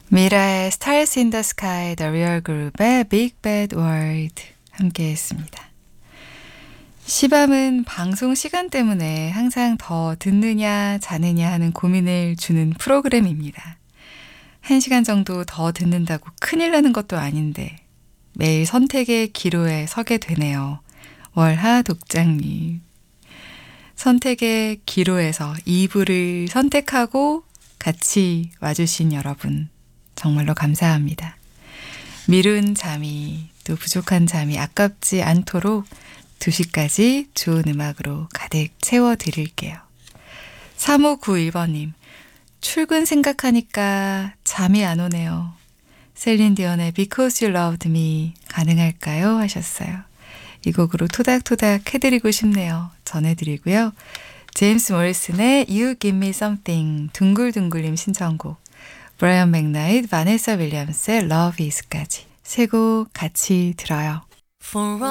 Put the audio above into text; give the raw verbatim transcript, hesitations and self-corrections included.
미라의 Stars in the Sky, The Real Group의 Big Bad World 함께 했습니다. 시밤은 방송 시간 때문에 항상 더 듣느냐 자느냐 하는 고민을 주는 프로그램입니다. 한 시간 정도 더 듣는다고 큰일 나는 것도 아닌데 매일 선택의 기로에 서게 되네요. 월하 독장님. 선택의 기로에서 이 부를 선택하고 같이 와주신 여러분 정말로 감사합니다. 미룬 잠이 또 부족한 잠이 아깝지 않도록 두 시까지 좋은 음악으로 가득 채워드릴게요. 삼오구일 번님 출근 생각하니까 잠이 안 오네요. 셀린 디온의 Because You Loved Me 가능할까요? 하셨어요. 이 곡으로 토닥토닥 해드리고 싶네요. 전해드리고요. 제임스 모리슨의 You Give Me Something 둥글둥글님 신청곡 브라이언 맥나잇, 바네사 윌리엄스의 Love Is까지 세 곡 같이 들어요.